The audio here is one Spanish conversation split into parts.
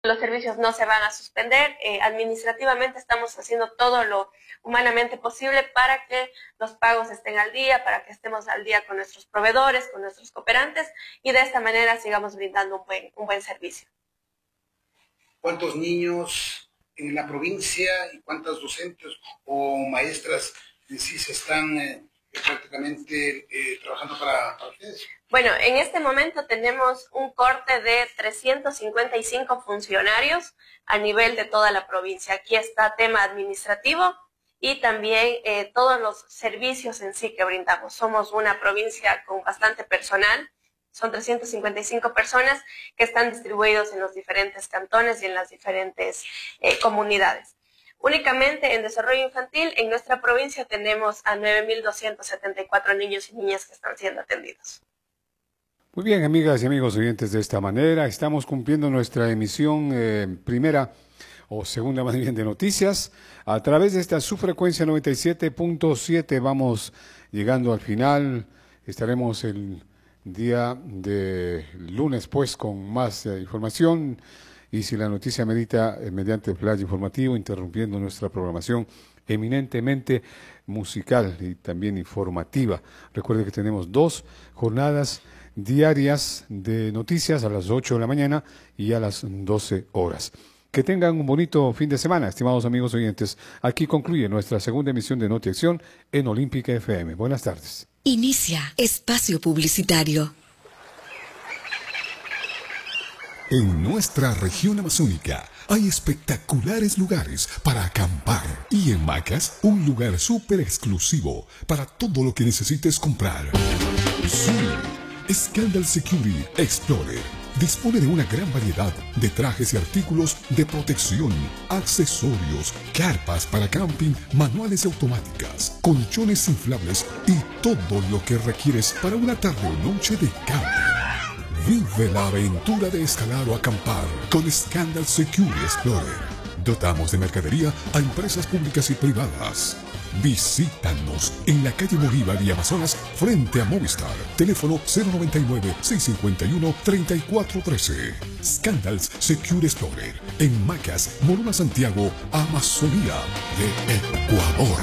los servicios no se van a suspender. Administrativamente estamos haciendo todo lo humanamente posible para que los pagos estén al día, para que estemos al día con nuestros proveedores, con nuestros cooperantes, y de esta manera sigamos brindando un buen servicio. ¿Cuántos niños en la provincia y cuántas docentes o maestras en sí se están prácticamente trabajando para ustedes? Bueno, en este momento tenemos un corte de 355 funcionarios a nivel de toda la provincia. Aquí está tema administrativo y también todos los servicios en sí que brindamos. Somos una provincia con bastante personal. Son 355 personas que están distribuidos en los diferentes cantones y en las diferentes comunidades. Únicamente en desarrollo infantil, en nuestra provincia tenemos a 9.274 niños y niñas que están siendo atendidos. Muy bien, amigas y amigos oyentes, de esta manera estamos cumpliendo nuestra emisión primera o segunda más bien de noticias. A través de esta su frecuencia 97.7 vamos llegando al final. Estaremos el día de lunes pues con más información. Y si la noticia medita mediante el flash informativo, interrumpiendo nuestra programación eminentemente musical y también informativa. Recuerde que tenemos 2 jornadas diarias de noticias a las 8 de la mañana y a las 12 horas. Que tengan un bonito fin de semana, estimados amigos oyentes. Aquí concluye nuestra segunda emisión de Notiacción en Olímpica FM. Buenas tardes. Inicia espacio publicitario. En nuestra región amazónica hay espectaculares lugares para acampar y en Macas un lugar súper exclusivo para todo lo que necesites comprar. Sí, Scandal Security Explorer dispone de una gran variedad de trajes y artículos de protección, accesorios, carpas para camping, manuales y automáticas, colchones inflables y todo lo que requieres para una tarde o noche de camping. Vive la aventura de escalar o acampar con Scandal Security Explorer. Dotamos de mercadería a empresas públicas y privadas. Visítanos en la calle Bolívar y Amazonas frente a Movistar. Teléfono 099-651-3413. Scandals Security Explorer en Macas, Morona, Santiago, Amazonía de Ecuador.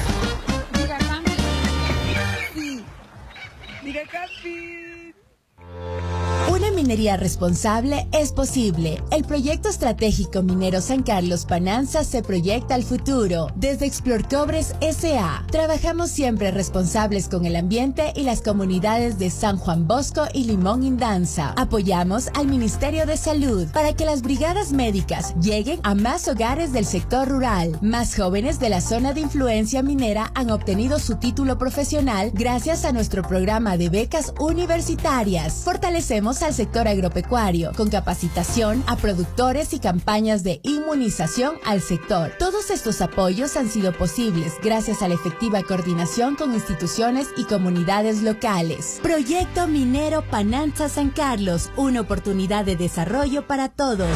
Mira, Capi. Una minería responsable es posible. El proyecto estratégico minero San Carlos Pananza se proyecta al futuro. Desde Explorcobres S.A. trabajamos siempre responsables con el ambiente y las comunidades de San Juan Bosco y Limón Indanza. Apoyamos al Ministerio de Salud para que las brigadas médicas lleguen a más hogares del sector rural. Más jóvenes de la zona de influencia minera han obtenido su título profesional gracias a nuestro programa de becas universitarias. Fortalecemos al sector agropecuario con capacitación a productores y campañas de inmunización al sector. Todos estos apoyos han sido posibles gracias a la efectiva coordinación con instituciones y comunidades locales. Proyecto Minero Pananza San Carlos, una oportunidad de desarrollo para todos.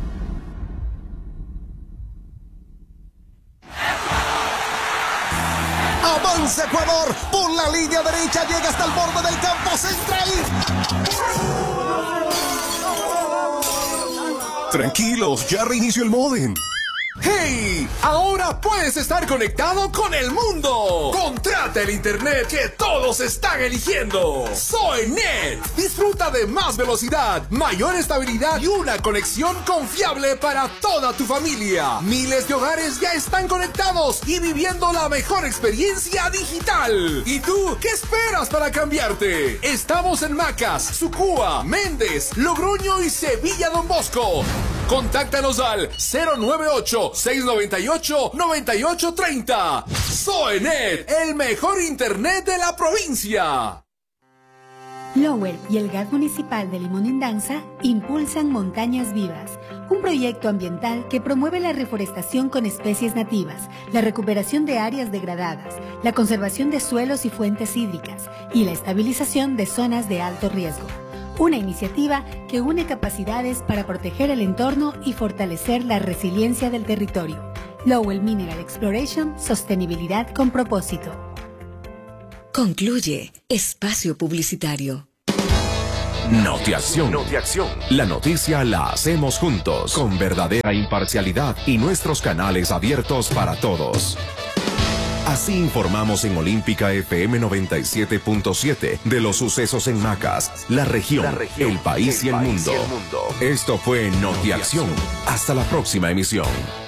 Avanza Ecuador, por la línea derecha llega hasta el borde del campo central. Tranquilos, ya reinició el módem. ¡Hey! Ahora puedes estar conectado con el mundo. Contrata el internet que todos están eligiendo. Soynet. Disfruta de más velocidad, mayor estabilidad y una conexión confiable para toda tu familia. Miles de hogares ya están conectados y viviendo la mejor experiencia digital. ¿Y tú qué esperas para cambiarte? Estamos en Macas, Sucúa, Méndez, Logroño y Sevilla Don Bosco. Contáctanos al 098-698-9830. Soynet, el mejor internet de la provincia. Lower y el GAT municipal de Limón Indanza impulsan Montañas Vivas, un proyecto ambiental que promueve la reforestación con especies nativas, la recuperación de áreas degradadas, la conservación de suelos y fuentes hídricas y la estabilización de zonas de alto riesgo. Una iniciativa que une capacidades para proteger el entorno y fortalecer la resiliencia del territorio. Lowell Mineral Exploration, sostenibilidad con propósito. Concluye espacio publicitario. Notiacción. La noticia la hacemos juntos, con verdadera imparcialidad y nuestros canales abiertos para todos. Así informamos en Olímpica FM 97.7 de los sucesos en Macas, la región, el país y el mundo. Esto fue Notiacción. Hasta la próxima emisión.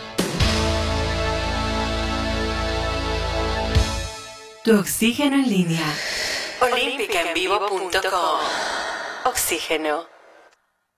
Tu oxígeno en línea. Olímpicaenvivo.com. Oxígeno.